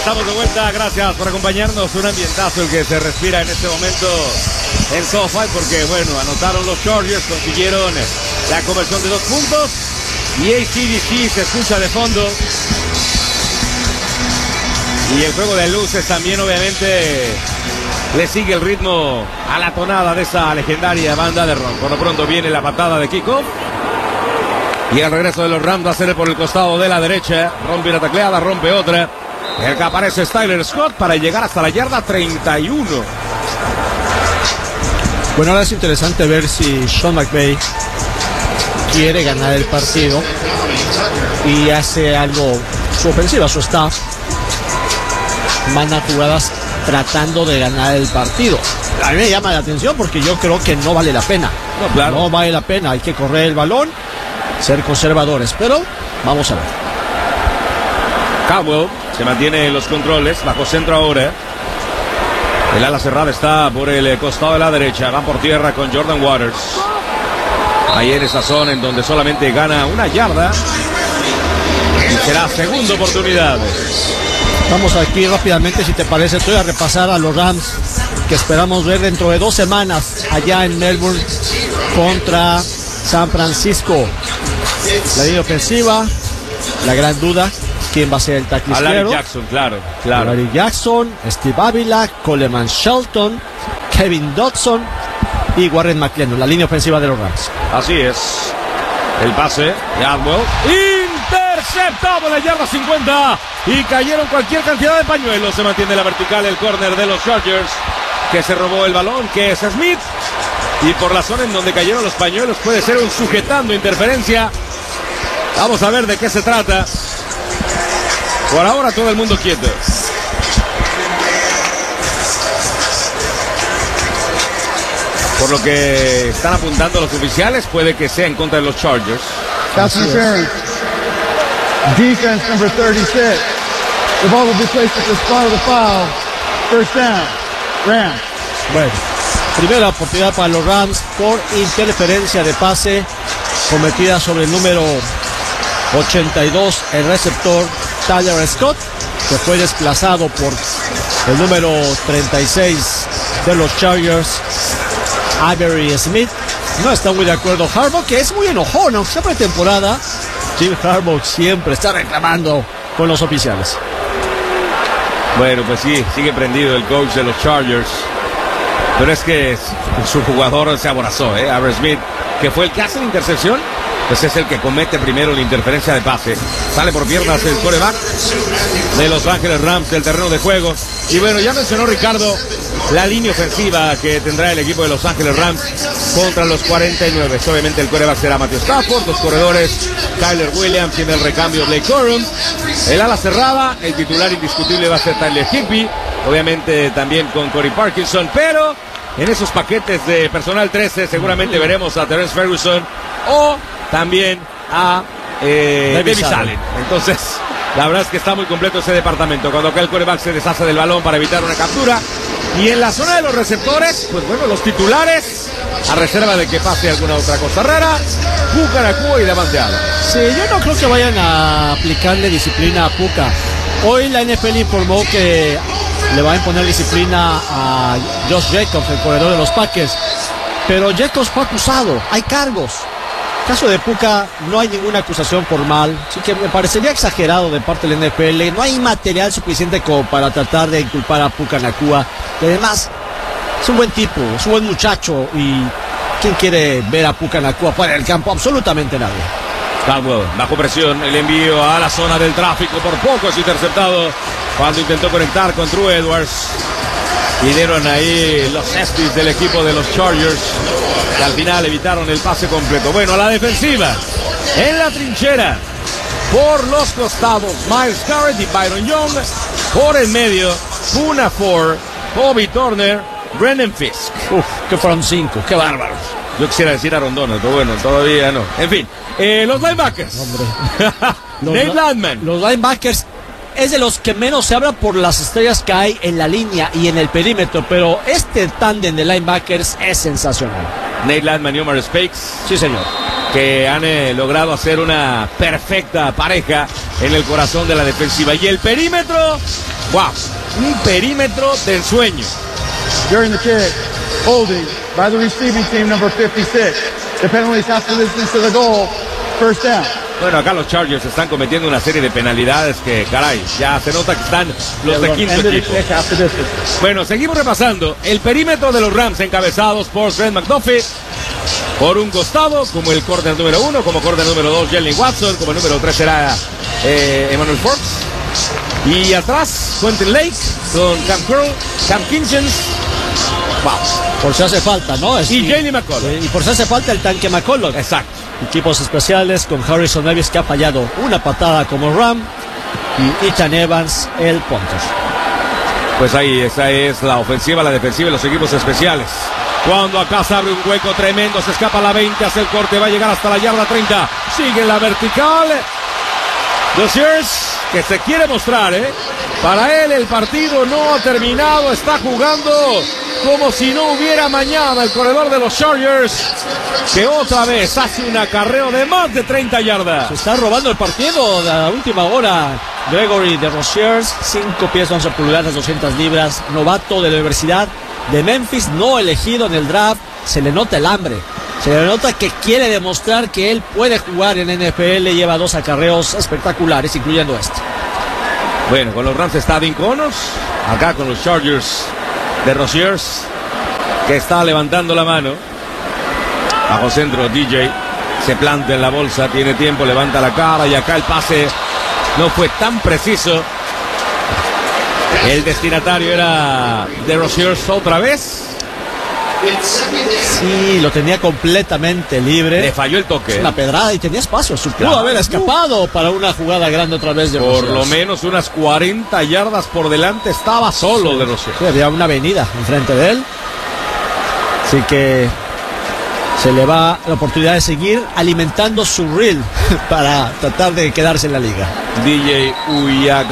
estamos de vuelta. Gracias por acompañarnos. Un ambientazo el que se respira en este momento en SoFi, porque bueno, anotaron los Chargers, consiguieron la conversión de 2 puntos y AC/DC se escucha de fondo. Y el juego de luces también obviamente le sigue el ritmo a la tonada de esa legendaria banda de rock. Por lo pronto viene la patada de kickoff. Y el regreso de los Rams va a ser por el costado de la derecha. Rompe una tacleada, rompe otra. El que aparece es Tyler Scott para llegar hasta la yarda 31. Bueno, ahora es interesante ver si Sean McVay quiere ganar el partido y hace algo, su ofensiva, su staff, manda jugadas tratando de ganar el partido. A mí me llama la atención porque yo creo que no vale la pena. No, claro. No vale la pena, hay que correr el balón, ser conservadores, pero vamos a ver. Caldwell se mantiene en los controles, bajo centro ahora. El ala cerrada está por el costado de la derecha, van por tierra con Jordan Waters. Ahí en esa zona en donde solamente gana 1 yarda. Y será segunda oportunidad. Vamos aquí rápidamente, si te parece, estoy a repasar a los Rams que esperamos ver dentro de 2 semanas allá en Melbourne contra San Francisco. La línea ofensiva, la gran duda, ¿quién va a ser el tackle izquierdo? Larry Jackson, claro. Larry Jackson, Steve Avila, Coleman Shelton, Kevin Dodson y Warren McLennan, la línea ofensiva de los Rams. Así es. El pase de Atwell. Interceptado en la yarda 50. Y cayeron cualquier cantidad de pañuelos. Se mantiene la vertical el córner de los Chargers, que se robó el balón, que es Smith. Y por la zona en donde cayeron los pañuelos puede ser un sujetando interferencia. Vamos a ver de qué se trata. Por ahora todo el mundo quieto. Por lo que están apuntando los oficiales, puede que sea en contra de los Chargers. Pass interference. Defense number 36. The ball will be placed at the spot of the foul. First down. Rams. Bueno, primera oportunidad para los Rams por interferencia de pase cometida sobre el número 82, el receptor Tyler Scott, que fue desplazado por el número 36 de los Chargers, Avery Smith. No está muy de acuerdo Harbaugh, que es muy enojón, aunque sea pretemporada. Jim Harbaugh siempre está reclamando con los oficiales. Bueno, pues sí, sigue prendido el coach de los Chargers. Pero es que su jugador se aborazó, Avery Smith, que fue el que hace la intercepción, pues es el que comete primero la interferencia de pase. Sale por piernas el quarterback de Los Ángeles Rams del terreno de juego. Y bueno, ya mencionó Ricardo la línea ofensiva que tendrá el equipo de Los Ángeles Rams contra los 49. Obviamente el quarterback será Matthew Stafford, los corredores Kyler Williams y en el recambio Blake Corum. El ala cerrada, el titular indiscutible va a ser Tyler Higbee, obviamente también con Corey Parkinson, pero en esos paquetes de personal 13 seguramente veremos a Terrence Ferguson o también a Davis Allen. Entonces, la verdad es que está muy completo ese departamento. Cuando acá el quarterback se deshace del balón para evitar una captura. Y en la zona de los receptores, pues bueno, los titulares, a reserva de que pase alguna otra cosa rara, Puka Nacua y Davante Adams. Sí, yo no creo que vayan a aplicarle disciplina a Puka. Hoy la NFL informó que le va a imponer disciplina a Josh Jacobs, el corredor de los Packers. Pero Jacobs fue acusado, hay cargos. En caso de Puka no hay ninguna acusación formal, así que me parecería exagerado de parte de la NFL. No hay material suficiente como para tratar de inculpar a Puka Nacua. Y además, es un buen tipo, es un buen muchacho. Y ¿quién quiere ver a Puka Nacua fuera del campo? Absolutamente nadie. Caldwell, bajo presión, el envío a la zona del tráfico, por poco es interceptado cuando intentó conectar con True Edwards. Y dieron ahí los safeties del equipo de los Chargers, que al final evitaron el pase completo. Bueno, a la defensiva, en la trinchera, por los costados, Myles Garrett y Byron Young. Por el medio, Poona Ford, Bobby Turner, Brendan Fisk. Que fueron 5, qué bárbaros. Yo quisiera decir Aaron Donald, pero bueno, todavía no. En fin, los linebackers. Nate Landman. Los linebackers es de los que menos se habla por las estrellas que hay en la línea y en el perímetro, pero este tándem de linebackers es sensacional. Nate Landman y Omar Speights. Sí, señor. que han logrado hacer una perfecta pareja en el corazón de la defensiva. Y el perímetro, wow, un perímetro de ensueño. During the kick, holding by the receiving team, number 56. The penalties have to distance to the goal. First down. Bueno, acá los Chargers están cometiendo una serie de penalidades que, caray, ya se nota que están los de quinto equipo. Bueno, seguimos repasando el perímetro de los Rams, encabezados por Trent McDuffie. Por un costado, como el corner número 1, como corner número 2, Jalen Watson, como el número 3 será Emmanuel Forbes. Y atrás, Quentin Lake, con Cam Curl, Cam Kinchens. Wow. Por si hace falta, ¿no? Y Jalen McCollum. Y por si hace falta el tanque McCollum. Exacto. Equipos especiales con Harrison Davis, que ha fallado una patada como Ram, y Ethan Evans, el punter. Pues ahí, esa es la ofensiva, la defensiva y los equipos especiales. Cuando acá se abre un hueco tremendo, se escapa la 20, hace el corte, va a llegar hasta la yarda 30. Sigue en la vertical. Doziers, que se quiere mostrar, Para él el partido no ha terminado, está jugando como si no hubiera mañana. El corredor de los Chargers, que otra vez hace un acarreo de más de 30 yardas. Se está robando el partido de la última hora. Gregory de Roziers, 5 pies 11 pulgadas, 200 libras, novato de la Universidad de Memphis, no elegido en el draft. Se le nota el hambre, se le nota que quiere demostrar que él puede jugar en NFL. Lleva 2 acarreos espectaculares, incluyendo este. Bueno, con los Rams está Dean Connors, acá con los Chargers de Roziers, que está levantando la mano. Bajo centro, DJ se planta en la bolsa, tiene tiempo, levanta la cara, y acá el pase no fue tan preciso. El destinatario era de Roziers otra vez. Sí, lo tenía completamente libre. Le falló el toque. Es una pedrada y tenía espacio. Pudo haber escapado para una jugada grande otra vez de Roziers. Por lo menos unas 40 yardas por delante estaba solo de Roziers. Sí, había una avenida enfrente de él. Así que se le va la oportunidad de seguir alimentando su reel para tratar de quedarse en la liga. DJ Uyaga.